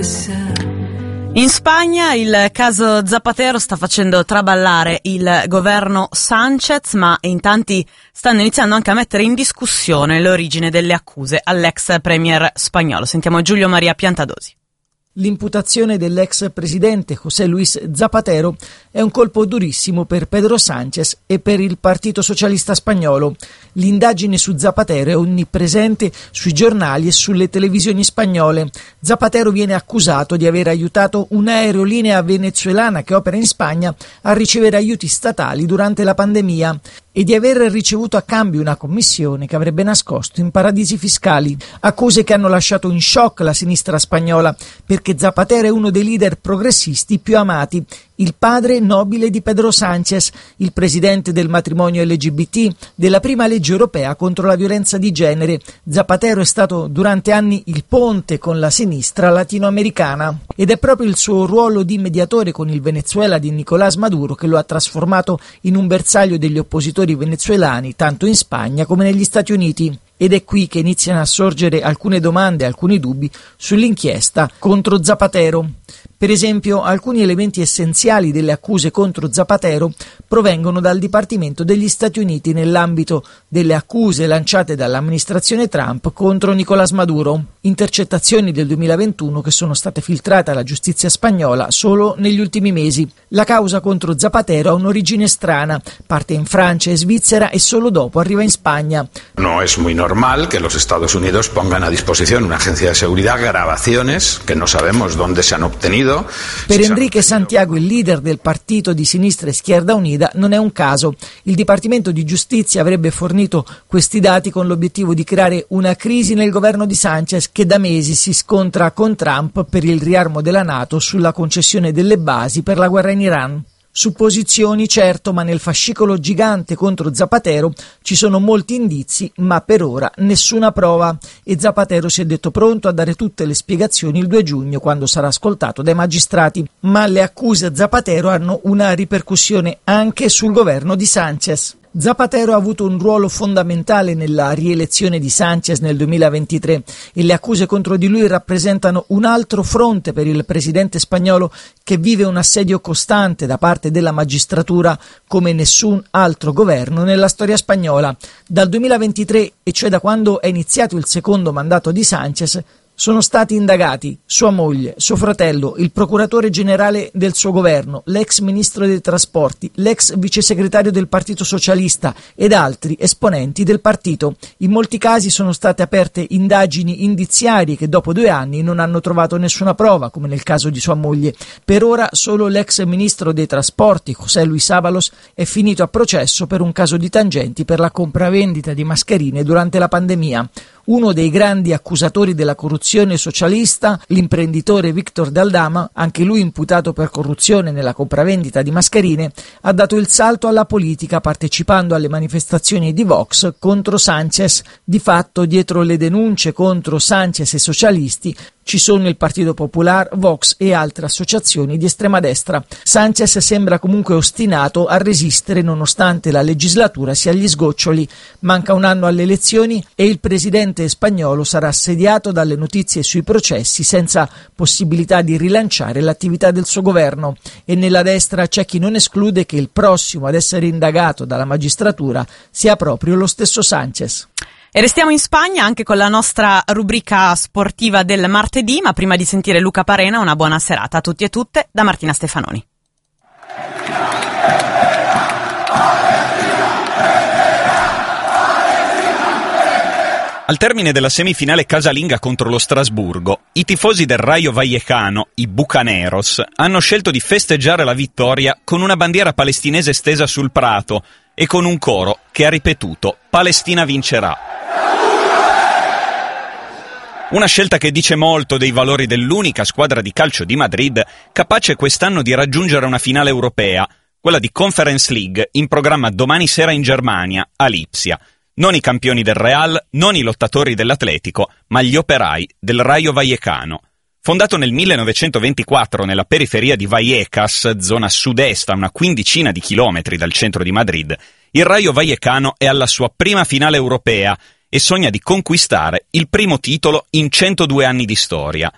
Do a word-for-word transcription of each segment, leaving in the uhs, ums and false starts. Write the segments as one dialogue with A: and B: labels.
A: In Spagna il caso Zapatero sta facendo traballare il governo Sánchez, ma in tanti stanno iniziando anche a mettere in discussione l'origine delle accuse all'ex premier spagnolo. Sentiamo Giulio Maria Piantadosi.
B: L'imputazione dell'ex presidente José Luis Zapatero è un colpo durissimo per Pedro Sánchez e per il Partito Socialista Spagnolo. L'indagine su Zapatero è onnipresente sui giornali e sulle televisioni spagnole. Zapatero viene accusato di aver aiutato un'aerolinea venezuelana che opera in Spagna a ricevere aiuti statali durante la pandemia e di aver ricevuto a cambio una commissione che avrebbe nascosto in paradisi fiscali. Accuse che hanno lasciato in shock la sinistra spagnola, perché Zapatero è uno dei leader progressisti più amati, il padre nobile di Pedro Sánchez, il presidente del matrimonio L G B T, della prima legge europea contro la violenza di genere. Zapatero è stato durante anni il ponte con la sinistra latinoamericana ed è proprio il suo ruolo di mediatore con il Venezuela di Nicolás Maduro che lo ha trasformato in un bersaglio degli oppositori venezuelani tanto in Spagna come negli Stati Uniti. Ed è qui che iniziano a sorgere alcune domande e alcuni dubbi sull'inchiesta contro Zapatero. Per esempio, alcuni elementi essenziali delle accuse contro Zapatero provengono dal Dipartimento degli Stati Uniti nell'ambito delle accuse lanciate dall'amministrazione Trump contro Nicolás Maduro. Intercettazioni del duemilaventuno che sono state filtrate alla giustizia spagnola solo negli ultimi mesi. La causa contro Zapatero ha un'origine strana, parte in Francia e Svizzera e solo dopo arriva in Spagna.
C: No es muy normal que los Estados Unidos pongan a disposición una agencia de seguridad grabaciones que no sabemos dónde se han obtenido.
B: Per Enrique Santiago, il leader del partito di sinistra Izquierda Unida, non è un caso. Il Dipartimento di Giustizia avrebbe fornito questi dati con l'obiettivo di creare una crisi nel governo di Sánchez che da mesi si scontra con Trump per il riarmo della NATO sulla concessione delle basi per la guerra in Iran. Supposizioni, certo, ma nel fascicolo gigante contro Zapatero ci sono molti indizi, ma per ora nessuna prova. E Zapatero si è detto pronto a dare tutte le spiegazioni il due giugno, quando sarà ascoltato dai magistrati. Ma le accuse a Zapatero hanno una ripercussione anche sul governo di Sánchez. Zapatero ha avuto un ruolo fondamentale nella rielezione di Sánchez nel duemilaventitré e le accuse contro di lui rappresentano un altro fronte per il presidente spagnolo che vive un assedio costante da parte della magistratura come nessun altro governo nella storia spagnola. Dal duemilaventitré, e cioè da quando è iniziato il secondo mandato di Sánchez, sono stati indagati sua moglie, suo fratello, il procuratore generale del suo governo, l'ex ministro dei trasporti, l'ex vice segretario del Partito Socialista ed altri esponenti del partito. In molti casi sono state aperte indagini indiziarie che dopo due anni non hanno trovato nessuna prova, come nel caso di sua moglie. Per ora solo l'ex ministro dei trasporti, José Luis Ábalos, è finito a processo per un caso di tangenti per la compravendita di mascherine durante la pandemia. Uno dei grandi accusatori della corruzione socialista, l'imprenditore Víctor de Aldama, anche lui imputato per corruzione nella compravendita di mascherine, ha dato il salto alla politica partecipando alle manifestazioni di Vox contro Sánchez. Di fatto, dietro le denunce contro Sánchez e socialisti ci sono il Partito Popular, Vox e altre associazioni di estrema destra. Sánchez sembra comunque ostinato a resistere nonostante la legislatura sia agli sgoccioli. Manca un anno alle elezioni e il presidente spagnolo sarà assediato dalle notizie sui processi senza possibilità di rilanciare l'attività del suo governo. E nella destra c'è chi non esclude che il prossimo ad essere indagato dalla magistratura sia proprio lo stesso Sánchez.
A: E restiamo in Spagna anche con la nostra rubrica sportiva del martedì, ma prima di sentire Luca Parena, una buona serata a tutti e tutte da Martina Stefanoni.
D: Al termine della semifinale casalinga contro lo Strasburgo, i tifosi del Rayo Vallecano, i Bucaneros, hanno scelto di festeggiare la vittoria con una bandiera palestinese stesa sul prato e con un coro che ha ripetuto «Palestina vincerà». Una scelta che dice molto dei valori dell'unica squadra di calcio di Madrid, capace quest'anno di raggiungere una finale europea, quella di Conference League, in programma domani sera in Germania, a Lipsia. Non i campioni del Real, non i lottatori dell'Atletico, ma gli operai del Rayo Vallecano. Fondato nel millenovecentoventiquattro nella periferia di Vallecas, zona sud-est a una quindicina di chilometri dal centro di Madrid, il Rayo Vallecano è alla sua prima finale europea e sogna di conquistare il primo titolo in centodue anni di storia.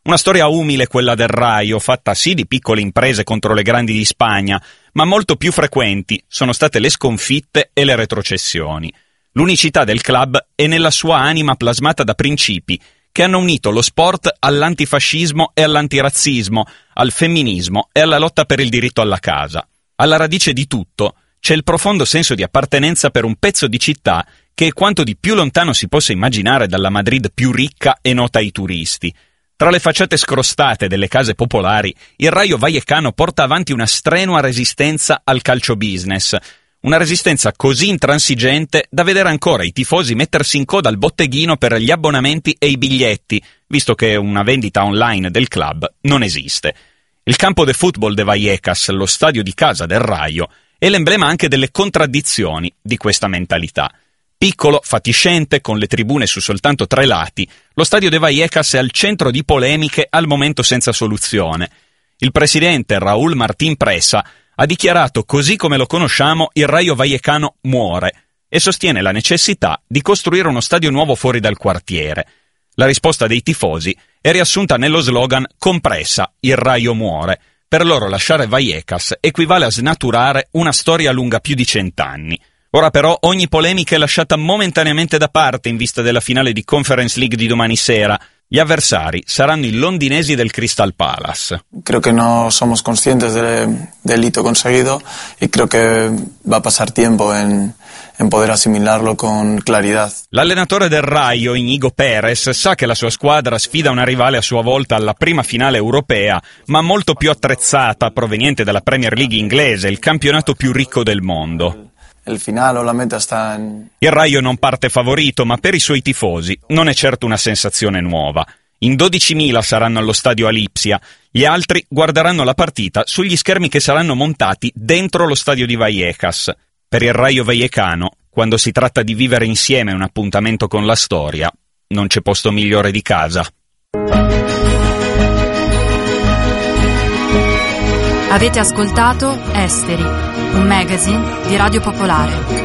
D: Una storia umile quella del Rayo, fatta sì di piccole imprese contro le grandi di Spagna, ma molto più frequenti sono state le sconfitte e le retrocessioni. L'unicità del club è nella sua anima plasmata da principi che hanno unito lo sport all'antifascismo e all'antirazzismo, al femminismo e alla lotta per il diritto alla casa. Alla radice di tutto c'è il profondo senso di appartenenza per un pezzo di città che è quanto di più lontano si possa immaginare dalla Madrid più ricca e nota ai turisti. Tra le facciate scrostate delle case popolari, il Rayo Vallecano porta avanti una strenua resistenza al calcio business, una resistenza così intransigente da vedere ancora i tifosi mettersi in coda al botteghino per gli abbonamenti e i biglietti, visto che una vendita online del club non esiste. Il campo de football de Vallecas, lo stadio di casa del Rayo, è l'emblema anche delle contraddizioni di questa mentalità. Piccolo, fatiscente, con le tribune su soltanto tre lati, lo stadio de Vallecas è al centro di polemiche al momento senza soluzione. Il presidente Raúl Martín Presa ha dichiarato così come lo conosciamo il Rayo Vallecano muore e sostiene la necessità di costruire uno stadio nuovo fuori dal quartiere. La risposta dei tifosi è riassunta nello slogan «Con Presa, il Rayo muore». Per loro lasciare Vallecas equivale a snaturare una storia lunga più di cent'anni. Ora però ogni polemica è lasciata momentaneamente da parte in vista della finale di Conference League di domani sera. Gli avversari saranno i londinesi del Crystal Palace.
E: Creo que no somos conscientes de, del hito conseguido y creo que va a pasar tiempo en, en poder asimilarlo con claridad.
D: L'allenatore del Rayo, Íñigo Pérez, sa che la sua squadra sfida una rivale a sua volta alla prima finale europea, ma molto più attrezzata, proveniente dalla Premier League inglese, il campionato più ricco del mondo.
E: Il finale o la meta sta in...
D: Il Rayo non parte favorito, ma per i suoi tifosi non è certo una sensazione nuova. In dodicimila saranno allo stadio a Lipsia, gli altri guarderanno la partita sugli schermi che saranno montati dentro lo stadio di Vallecas. Per il Rayo Vallecano, quando si tratta di vivere insieme un appuntamento con la storia, non c'è posto migliore di casa.
F: Avete ascoltato Esteri, un magazine di Radio Popolare.